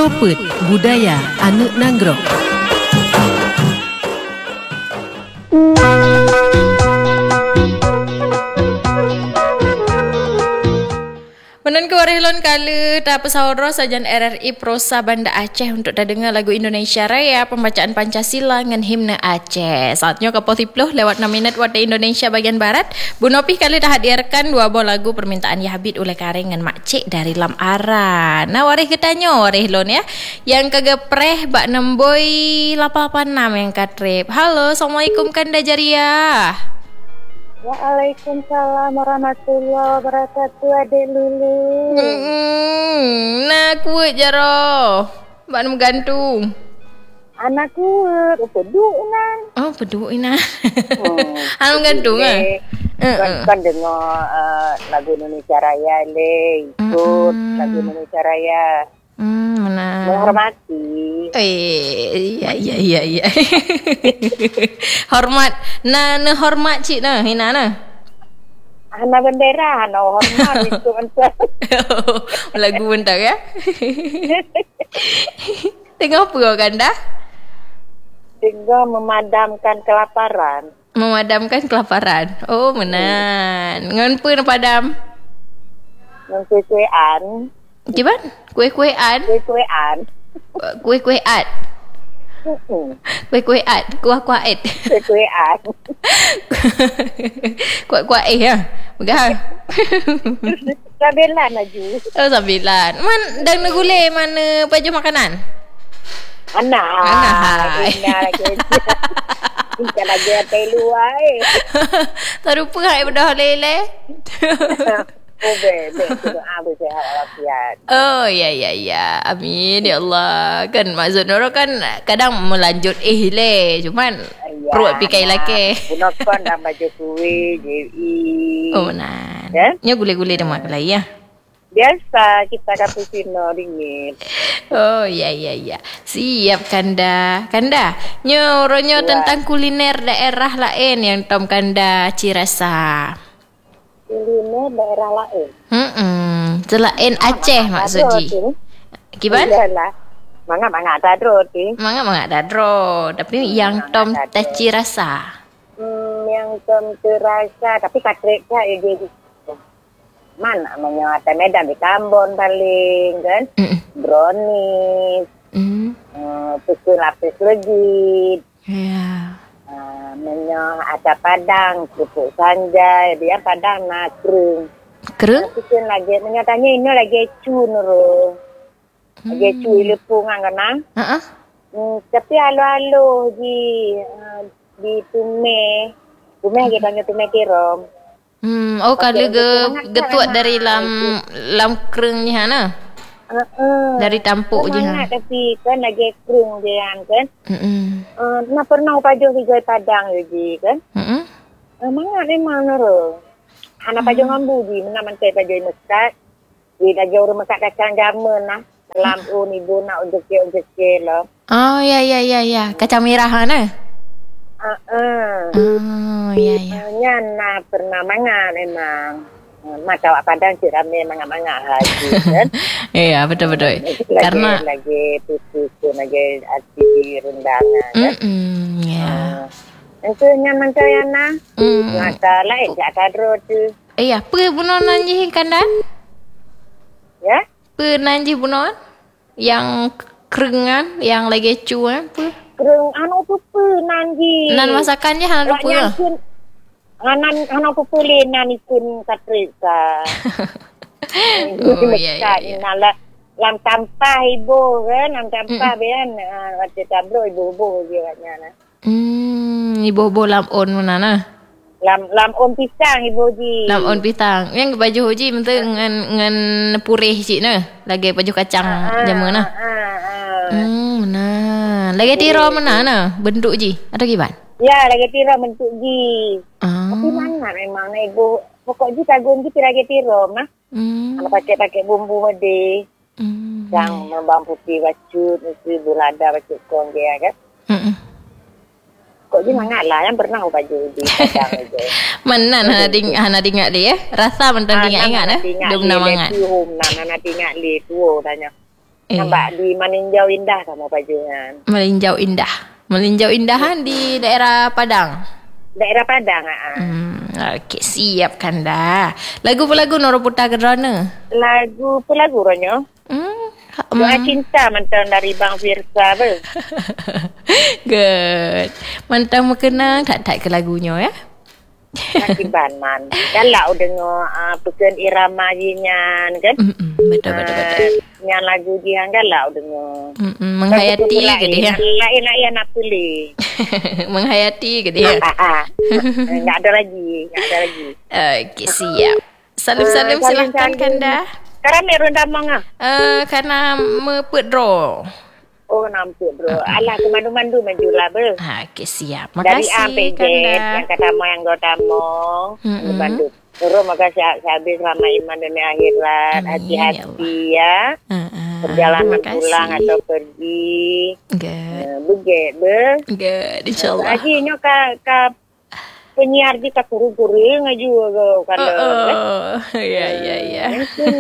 Topet Budaya Anak Nanggro. Menan ke warilon kala ta pesawara sajan RRI Prosa Banda Aceh untuk dah dengar lagu Indonesia Raya pembacaan Pancasila dengan himne Aceh. Saatnya ke Potiploh lewat 6 minit waktu Indonesia bagian barat. Bu Nopi kali dah hadirkan 2 buah lagu permintaan Yahbit oleh Karing dengan Mak Cik dari Lam Aran. Nah warih ketanya warih lon ya. Yang kegepreh bak nemboi 886 yang katrip. Halo, Assalamualaikum Kanda Jariah. Waalaikumsalam warahmatullahi wabarakatuh, Adik Lulu. Nah kuat jaro. Bak nem gantung. Anak kuat, peduk nan. Oh, peduk ina. Anu gantung ah. Kan dengar lagu Indonesia Raya le, ikut lagu Indonesia Raya. Mana? Menghormati. Iya. Hormat. Nah, hormat cik nah, hina nah. Hana bendera, hana hormat itu entah. Lagu bentar ya. Tengok apa Kanda? Tinggal memadamkan kelaparan. Memadamkan kelaparan. Oh, menan. Ngan apa nak padam? Kue-kuean. Gimana? Kue-kuean? Kue-kuean. Kue-kuean. Kue-kuean. Kuah-kuaet. Kue-kuean. Kuat-kuat ya. Begah. Sambilan laju. Oh, sambilan. Man dang negule mana baju makanan? Anak. Lagi. Kita lagi atai luar Tak lupa kan benda lele. Oh, betul. Bersehat walafiat. Oh, ya. Amin, ya Allah. Kan maksud orang kan kadang melanjut le. Cuman perut pikai laki. Gunakan dalam baju kuih, JI. Oh, nah. Ya? Nya gule-gule dah makan lah, ya? Biasa kita cappuccino ringgit. Oh, ya. Siap, Kanda. Kanda, nya orangnya tentang kuliner daerah lain yang Tom Kanda cirasa. Kuliner daerah lain. Selain Aceh maksudnya. Gimana? Iyalah. Mangga tak roti. Mangga tak dro. Tapi yang Tom taci rasa. Yang Tom terasa tapi katrik ya jadi. Mana menyata Medan di Kambon paling kan. Brownies. Pukul lapis legit. Ya. Ada Padang, kerupuk sanjai, dia Padang nak kerung. Kerung? Kita lagi menyatanya ini lagi cu nuru. Lagi cu lepung angkana. Tapi alo di Tume lagi tanya Tume Kirom. Oh kalau getuat dari lam kerungnya na. Dari tampuk je ha. Tapi kan lagi kerung je kan. Nak pernah pajuh hijau Padang je kan. Mangat memang nero. Hana pajuh ngambu je mana mantai pajuh meskat. Di lagi orang meskat kacang jamun lah. Lampu ni ibu nak ujek lah. Oh ya. Kacang merah na. Oh ya. Nya nak pernah mangat memang. Maka awak Padang cik ramai mangat-mangat haji kan. Ya, betul. Karena lagi putus lagi arti rendangan kan. Ya. Itu nyaman saya na. Masa lain jak kadro tu. Apa bunon nanji Kandan? Ya? Apa nanji bunon? Yang kerengan, yang lagi cuan apa? Kereng anu pupu nanji. Nan masakannya hana lupa. Anak populin nan ikun katrika. Oh ya. Lam tampah ibu kan, lam tampah bian waktu tabro ibu je katnya. Ibu lam on mana na? Lam on pisang ibu ji. Lam on pisang. Yang baju hoji mentang ngan purih cik na. Lagi baju kacang jamu na. Nah. Lagi tiro mana na? Bentuk ji atau gimana? Ya, lagi tira bentuk ji. Tapi mana memang na ibu. Pokok ji tagun ji lagi tira mah. Kalau pakai bumbu mede. Yang membang putih bacut, mesti bulada bacut kong dia kan. Kok ji mangat lah yang pernah baju di padang aja. Mana hana dingat dia? Rasa mentang dingat ingat nah. Dia benar mangat. Hana dingat le tu tanya. Nampak di Meninjau Indah sama pajuan. Meninjau indahan di daerah Padang. Daerah Padang. Okey, siap Kanda. Lagu Noro putar ke drone? Lagu ronyo. Doa cinta mentang dari Bang Firsa ber. Good. Mantang mengenang tak ke lagunya ya? Akiban man. Kalau dengar pekan irama jinyan kan? Betul. Yang lagu jihan kalau dengar. Menghayati ke dia? Lain nak pilih. Menghayati ke dia? Tak ada lagi. Okey, siap. Salam silakan Kanda. Sekarang merun damang Karena mepedro. Oh, nampak bro. Alah, kemandu-mandu majulah ber. Okey, siap. Dari Makasih APJ yang kata mau yang gotamong. Bandu. Terus makasih habis selama iman dunia akhirat. Hati-hati ya. Perjalanan pulang atau pergi. Beget ber. Good, insyaAllah. Lagi nyo ka penyiar di ka kuru-kuru ngaju kalau. Ya.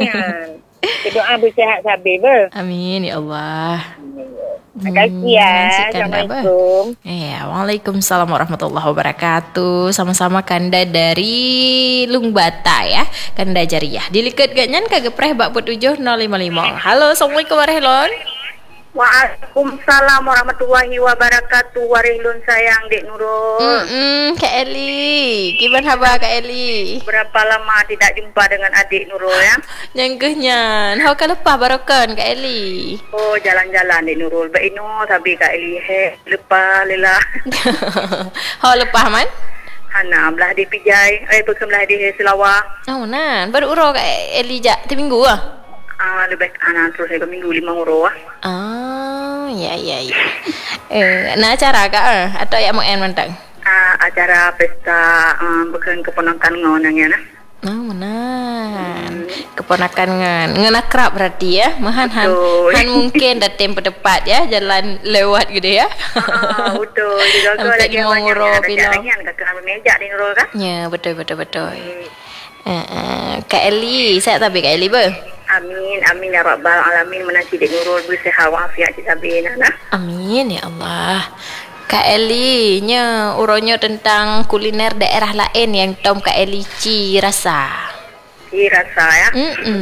Doa bersehat sabar ber. Amin ya Allah. Terima kasih ya. Assalamualaikum. Waalaikumsalam warahmatullahi wabarakatuh. Sama-sama Kanda dari Lungbata ya. Kanda Jariah. Dilikat ganyan kagepreh bak 77055. Halo, Assalamualaikum warahmatullahi. Waalaikumsalam warahmatullahi wabarakatuh. Warilun sayang Dek Nurul. Kak Eli. Gimana khabar Kak Eli? Berapa lama tidak jumpa dengan adik Nurul ya? Nyangkehnya. Hau ka lepas barokan Kak Eli. Oh, jalan-jalan Dek Nurul. Baik ino tapi Kak Eli lepas lelah. Hau lepas man? Hana belah di Pijai. Belah di Selawak. Oh, nan. Baru urau Kak Eli jak minggu ah. Lebih anak terus saya minggu 5 euro Ya. Nak acara kak atau yang mau mantang? Acara pesta bukan keponakan ngonang ya nah. Menan. Keponakan ngan akrab berarti ya. Han mungkin dah tempo tepat ya jalan lewat gitu ya. Betul. Juga lagi mau ngurau film. Kakak meja di ngurau kan? Ya, betul. Kak Eli, saya tapi Kak Eli ber. Amin ya rabbal alamin. Menanti Dek Nurul bersehat walafiat di sabina nah. Amin ya Allah. Kak Eli nya uronyo tentang kuliner daerah lain yang tom Kak Eli rasa ya.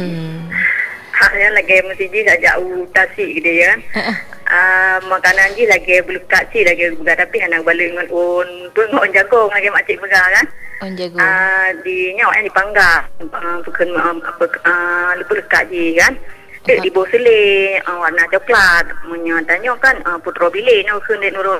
Hanya lagi mesti saja utasi gitu ya. Makanan je lagi belukat si lagi buka tapi anak balik dengan on jagung lagi makcik pegang kan. On jagung. Di nyawa yang dipanggang bukan lupa lekat je kan. Di bawah sele warna coklat menyatanya kan putro bilih nak kun Dek Nurul.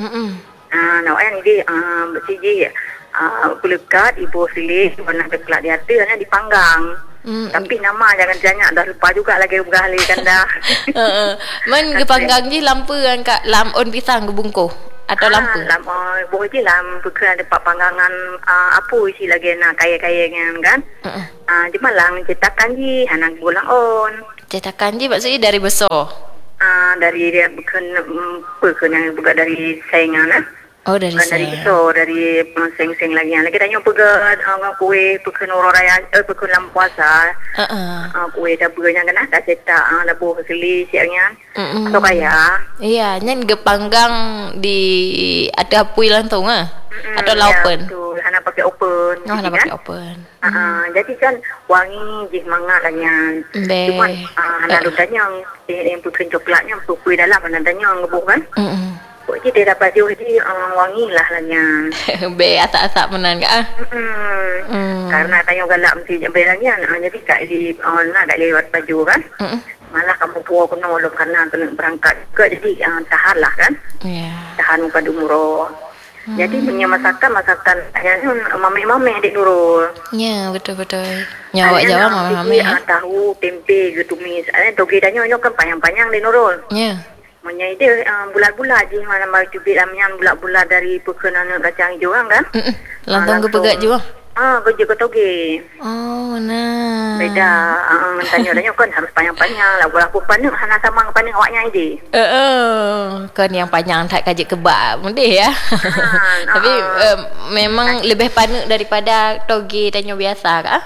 Nak yang ni mesti je lekat di bawah sele warna coklat di atas dipanggang. Tapi nama jangan tanya dah lupa juga lagi bergali kan dah. Man gepanggang je lampu kan Kak lam on pisang ke bungkuh atau lampu? Boleh je lampu ke ada panggangan apa isi lagi nak kaya-kaya kan. Di Malang cetakan je anak bulan on. Cetakan je maksudnya dari besar. Dari dia bukan yang buka dari saingan Oh, dari saya. Dari seng-seng lagi. Lagi tanya pegat kue pekan orang raya, pekan lam puasa. Kue dah beranya kan dah cetak dah buah seli siangnya. Atau kaya. Iya, nyen gepanggang di ada pui lantung atau laupen. Betul, hana pakai open. Oh, hana pakai open. Jadi kan wangi je mangat lagi. Cuma hana tanya yang pekan coklatnya kue dalam hana tanya ngebuh kan. Jadi dia dapat jadi wangi lah lanya. Be atak-atak menan kak Karena tanya galak mesti belanya. Jadi kak di nak tak lewat baju kan. Malah kamu puas kena belum karena kena berangkat juga. Jadi tahan lah kan. Tahan muka umur. Jadi punya masakan yang mame-mame Dek Nurul. Ya, betul. Nyawa Jawa mame-mame. Tahu, tempe, tumis. Toge dan nyonya kan panjang-panjang Dek Nurul. Ya. Maknanya dia bulat-bulat je mana mai cubit amyan bulat-bulat dari pekenan kacang hijau kan. Lantang ke pegat juga. Kerja ke toge. Oh, nah. Beda. Tanya kan harus panjang-panjang lah. Walaupun panjang hana sama panjang awaknya je. Kan yang panjang tak kajik kebab mendih ya. Tapi memang lebih panik daripada toge tanya biasa kah?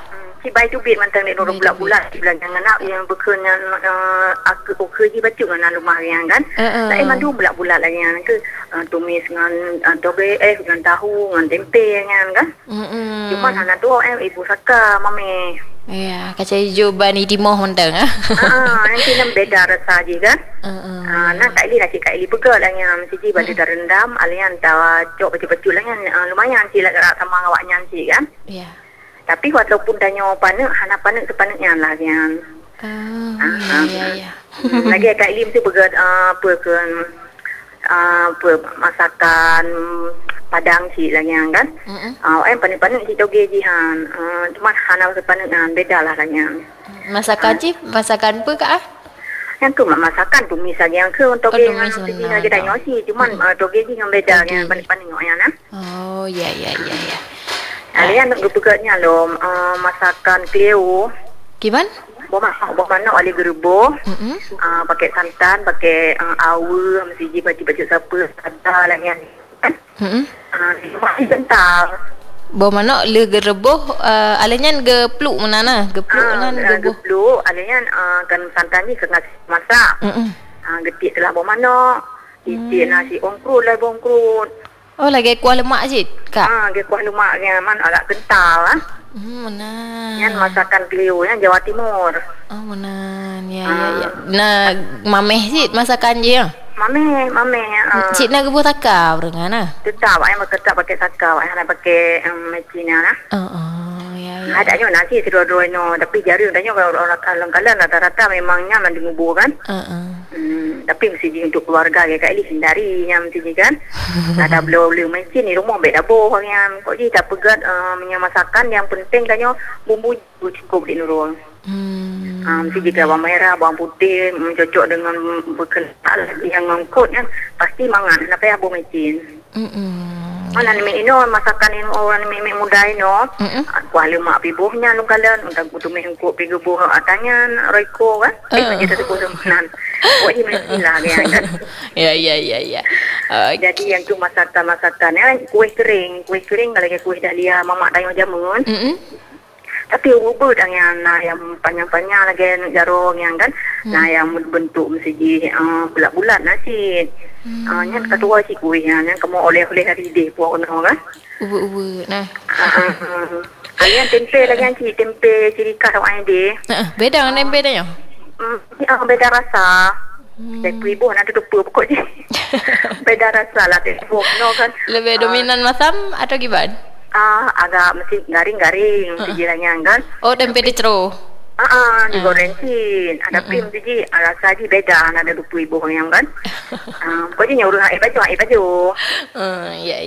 si bai tu bit mantang nek nurung bulat-bulat di bilang jangan nak yang bekerja aku kerja baca dengan rumah yang kan. Tak mandu bulat-bulat lagi yang ke tumis dengan toge dengan tahu dengan tempe yang kan. Cuma anak tu ibu saka mami. Ya, kacang hijau bani timah mentang nanti nam beda rasa je kan. Nak Kak Eli lah Kak Eli pegal lah yang mesti balik dah rendam alian tawa cok baca-baca lah yang lumayan sih lah sama awaknya sih kan. Ya. Tapi walaupun tanya panak hana panak sepanaknya lah yang. Ya. Lagi Kak Eli mesti pegal apa masakan Padang sih lah yang kan. Panik-panik si toge jihan. Cuma hana sepanak beda lah yang. Masakan cip, masakan apa kak? Yang tu masakan tu misalnya yang ke untuk yang segi lagi dah nyosi cuma toge ji yang beda yang panik-panik yang nah. Oh ya. Kalian nak berpegaknya lo masakan Cleo. Gimana? Bawa mana oleh gerbo. Pakai santan, pakai awu, mesti ji baju siapa ada lah yang. Masih bentar. Bawa mana le gereboh alenyan gepluk mana nah gepluk nan gebuh gepluk alenyan kan santan ni kena masak getik telah bawa mana titik nasi ongkrut lah bongkrut. Oh lagi kuah lemak je kak. Dia kuah lemak yang mana agak kental mana yang masakan Cleo yang Jawa Timur. Mana ya. Nah mameh je masakan je Mame. Cik nak gebuh takar dengan nah. Tetap ayam berketak pakai sakau, ayam pakai mecina lah. Ya. Ada nyo nasi dua-dua no, tapi jari udahnya kalau orang kalang-kalang rata-rata memangnya mandi ngubur kan. Tapi mesti untuk keluarga ya Kak Eli hindari yang mesti kan. Ada belum mesin ni rumah beda boh yang kok ji tak pegat masakan yang penting kanyo bumbu cukup di nurul. Mesti jika bawang merah, bawang putih cocok dengan berkenal yang ngangkut kan pasti mangan kenapa ya bu mesin. Mana ni ini masakan ini orang ni muda ini kuah lemak pibuhnya lu kalian untuk tumis engkau pergi buh atannya roiko kan kita tu semanan buat ini mesti lah kan. Ya. Jadi yang tu masakan kuih kering kalau kuih dahlia mamak dayo jamun. Tapi ubah dengan yang panjang-panjang lagi jarong yang kan. Yang bentuk mesti bulat-bulat nasi. Yang ketua si kuih yang kamu oleh-oleh hari dia puak kena kan. Ubu nah. Kalian tempe lagi yang tempe ciri khas awak dia. Beda dengan tempe dah. Beda rasa. Ibu nak tutup pokok je. Beda rasa lah tempe no kan. Lebih dominan masam atau gimana? Agak mesti garing-garing sejirannya kan. Oh tempe dicero. Digoreng sin. Ada pim siji rasa ji beda ada dupu ibu yang kan. Kau je nyuruh baju. Ya.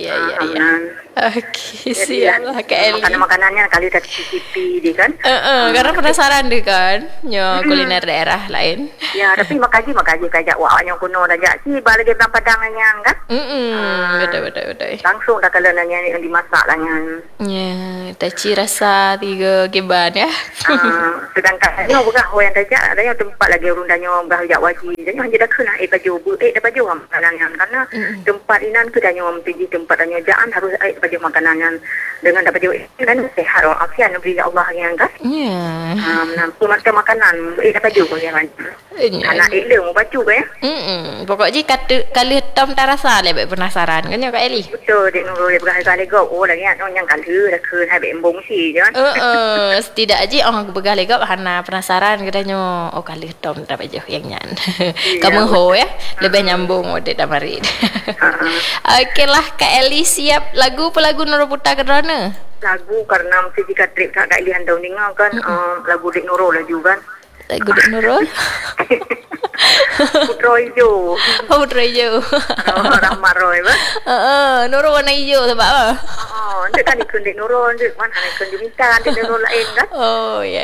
Okey, siaplah Kak Eli. Makanannya kali tak cicipi dia kan. Karena penasaran dia kan. Kuliner daerah lain. Ya, tapi makaji kajak awaknya kuno dah si balik dalam padangannya kan. Betul. Langsung dah kalau nanya yang dimasak lah yang. Ya, taci rasa 3 keban ya. Sedangkan dia bukan yang tajak ada yang tempat lagi urun danyo bahaya wajib. Jadi hanya dah kena dah baju makanan yang karena tempat inan ke danyo pergi tempat danyo jaan harus baju makanan yang dengan dapat baju kan sehat afian beri Allah yang kan. Ya. Nampu makan makanan dapat baju yang kan. Anak elok mau baju ke ya. Pokoknya kali hitam tak rasa lebih penasaran kan ya Kak Eli. Betul dek nurul dia berkali-kali go lagi yang kali dah ke hai embong si kan. Setidak aja orang berkali gap hana penasaran katanya kali hitam dapat baju yang nyan. Kamu ho ya lebih nyambung model dah mari. Okeylah Kak Eli siap lagu pelagu Nurul Putar Kerana. Lagu karena mesti jika trip Kak Eli handau dengar kan lagu Dek Nurul lah juga kan. Lagu Dek Nurul. Putra hijau. Putra hijau. Rahmat Roy ba? Nurul warna hijau sebab apa? Dia kan ikut Dek Nurul, dia mana ikut Jumintan, Dek Nurul lain kan? Ya.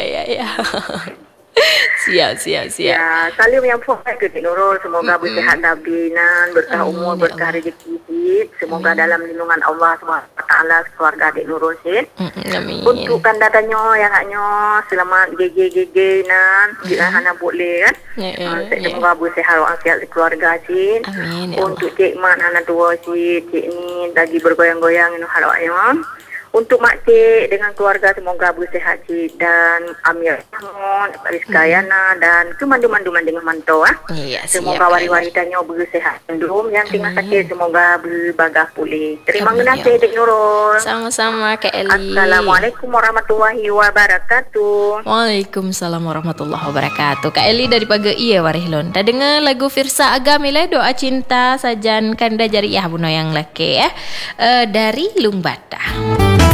Siap. Ya, salim yang puas ke Dek Nurul, semoga bersihat dabinan, berkah umur, berkah rezeki. Semoga dalam lindungan Allah SWT keluarga Dek Nurul Syed. Amin. Untuk kanda tanyo yang haknyo selamat GG nan jika hana boleh kan. Semoga bersihat walafiat keluarga Syed. Amin. Untuk Cik Mat hana tua Syed, Cik ni lagi bergoyang-goyang ino halaknya. Untuk Mak Cik dengan keluarga semoga bersihat Cik, dan Amir Mahmud, Rizka Yana dan kemandu-mandu dengan mantau Ya, semoga wari-wari tanya bersihat. Belum yang tengah sakit semoga berbagah pulih. Terima kasih Dek Nurul. Sama-sama Kak Eli. Assalamualaikum warahmatullahi wabarakatuh. Waalaikumsalam warahmatullahi wabarakatuh. Kak Eli dari Pagi Iya Warihlon. Dah dengar lagu Firsa Agami le, doa cinta sajan kanda jariah buno yang laki dari Lung Batah.